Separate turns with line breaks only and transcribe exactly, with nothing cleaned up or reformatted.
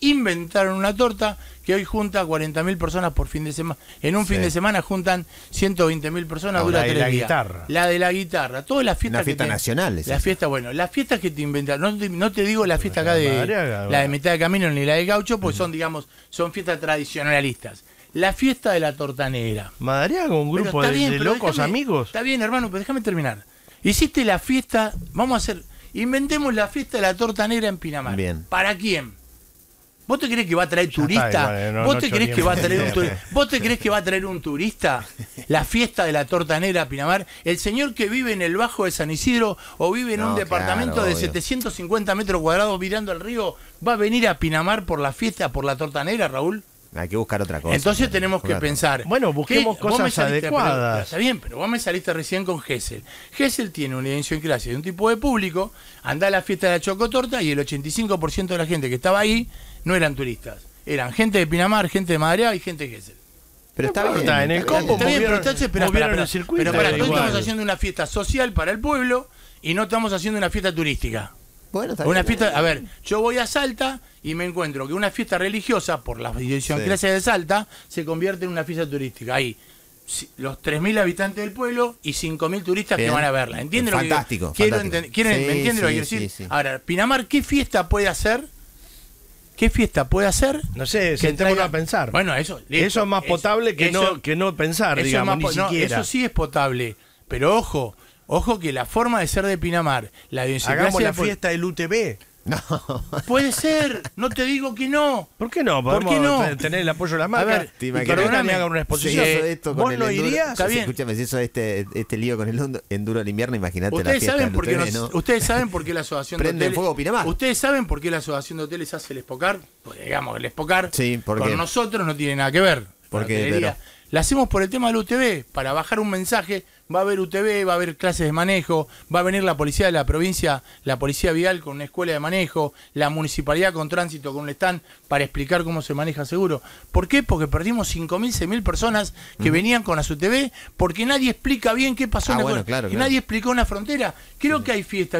inventaron una torta que hoy junta cuarenta mil personas por fin de semana. En un sí. fin de semana juntan ciento veinte mil personas,
no,
dura
la
tres
de la
días.
Guitarra.
La de la guitarra. Todas las fiestas
una fiesta
que te,
nacional.
Las fiestas, bueno, las fiestas que te inventan. No te, no te digo la fiesta acá de Madariaga, la de mitad de camino ni la de gaucho, pues uh-huh. son, digamos, son fiestas tradicionalistas. La fiesta de la torta negra.
Madariaga, un grupo de, bien, de locos
déjame,
amigos.
Está bien, hermano, pero déjame terminar. Hiciste la fiesta, vamos a hacer, inventemos la fiesta de la torta negra en Pinamar.
Bien.
¿Para quién? ¿Vos te crees que va a traer
ya
turista?
Está, igual, no,
¿Vos
no
te crees que va a traer un turista? ¿Vos te crees que va a traer un turista? La fiesta de la torta negra a Pinamar. El señor que vive en el Bajo de San Isidro o vive en no, un departamento claro, de obvio. setecientos cincuenta metros cuadrados mirando al río, ¿va a venir a Pinamar por la fiesta, por la torta negra, Raúl?
Hay que buscar otra cosa.
Entonces tenemos que pensar.
Bueno, busquemos cosas
saliste,
adecuadas.
Pero, pero está bien, pero vos me saliste recién con Gesell. Gesell tiene una idiosincrasia de un tipo de público, anda a la fiesta de la chocotorta y el ochenta y cinco por ciento de la gente que estaba ahí no eran turistas. Eran gente de Pinamar, gente de Madariaga y gente de Gesell.
Pero está bien.
Está en el combo.
Está bien, pero entonces, espera, espera, espera,
el circuito.
Pero para, nosotros estamos haciendo una fiesta social para el pueblo y no estamos haciendo una fiesta turística.
Bueno, está
una
bien,
fiesta, a ver, yo voy a Salta y me encuentro que una fiesta religiosa, por la idiosincrasia sí. de Salta, se convierte en una fiesta turística. Ahí, los tres mil habitantes del pueblo y cinco mil turistas bien. que van a verla. ¿Entienden lo
fantástico,
que quiero
fantástico.
¿quieren,
Sí,
¿Me entienden
sí,
lo que quiero
sí,
decir?
Sí.
Ahora, Pinamar, ¿qué fiesta puede hacer? ¿Qué fiesta puede hacer?
No sé, sentémonos a pensar.
Bueno, eso listo,
eso es más potable eso, que, eso, no, que no pensar, digamos,
más,
ni
no,
siquiera.
Eso sí es potable, pero ojo, ojo que la forma de ser de Pinamar, la
hagamos la fiesta del U T B.
No.
Puede ser, no te digo que no.
¿Por qué no?
¿Por qué no?
Tener el apoyo de la marca.
A ver,
y perdóname, hagan una exposición.
Sí, esto
¿Vos no irías?
Está bien. Escúchame, si eso este, este lío con el enduro del invierno, imagínate la fiesta
saben
del
por qué
U T B,
nos,
¿no?
Ustedes saben por qué la asociación de hoteles...
fuego Pinamar.
Ustedes saben por qué la asociación de hoteles hace el Espocar. Pues digamos, el Espocar
sí,
con nosotros no tiene nada que ver.
Porque pero...
la hacemos por el tema del U T B, para bajar un mensaje. Va a haber U T B, va a haber clases de manejo, va a venir la policía de la provincia, la policía vial con una escuela de manejo, la municipalidad con tránsito con un stand para explicar cómo se maneja seguro. ¿Por qué? Porque perdimos cinco mil, seis mil personas que uh-huh. venían con las U T B, porque nadie explica bien qué pasó
ah,
en la
bueno, claro,
y
claro.
nadie explicó en la frontera. Creo uh-huh. que hay fiestas.